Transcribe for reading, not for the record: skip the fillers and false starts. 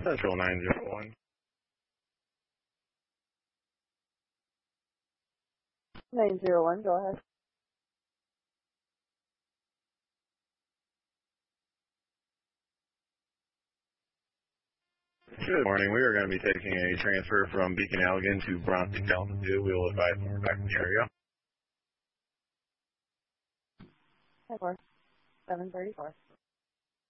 Central 901. 901, go ahead. Good morning. We are going to be taking a transfer from Beacon Allegan to Bronson Kalamazoo. We will advise when we're back in the area. 734.